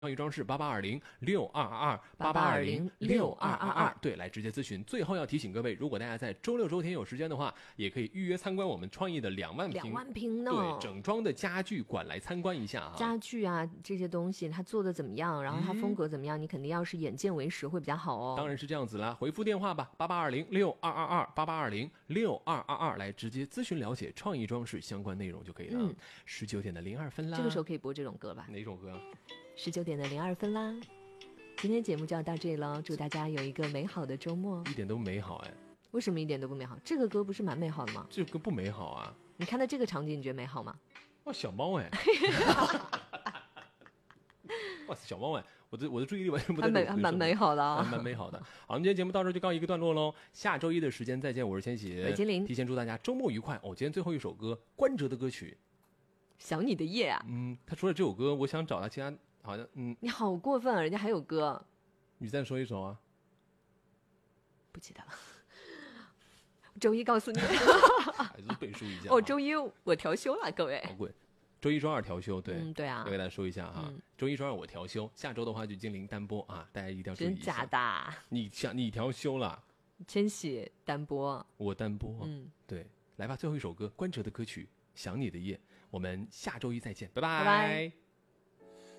创意装饰8820622288206222，对，来直接咨询。最后要提醒各位，如果大家在周六周天有时间的话，也可以预约参观我们创意的2万平呢， 对，整装的家具馆来参观一下啊。 家具啊这些东西，它做的怎么样，然后它风格怎么样，你肯定要是眼见为实会比较好哦。 当然是这样子啦，回复电话吧，8820622288206222来直接咨询了解创意装饰相关内容就可以了。19点的02分啦， 这个时候可以播这种歌吧？ 哪种歌 ？19点的02分啦。今天节目就要到这里了，祝大家有一个美好的周末。 一点都不美好哎。 为什么一点都不美好？这个歌不是蛮美好的吗？ 这个歌不美好啊。 你看到这个场景你觉得美好吗？ 哇，小猫哎。哇塞，小猫哎，我的注意力完全不在这里， 还蛮美好的啊， 蛮美好的。好，我们今天节目到这就告一个段落喽，下周一的时间再见，我是千玺， 韦金玲， 提前祝大家周末愉快。今天最后一首歌，关喆的歌曲 《想你的夜》啊。 他除了这首歌，我想找他其他，好像你好过分啊，人家还有歌。 你再说一首啊。 不记得了，周一告诉你。 还是背书一下。 周一我调休了，各位。 好贵。周一、周二调休，对， 对啊， 要给大家说一下哈。周一、周二我调休，下周的话就精灵单播啊，大家一定要注意一下。 真假的？ 你调休了？ 千玺单播， 我单播。对，来吧，最后一首歌，关喆的歌曲《想你的夜》，我们下周一再见，拜拜。 拜拜。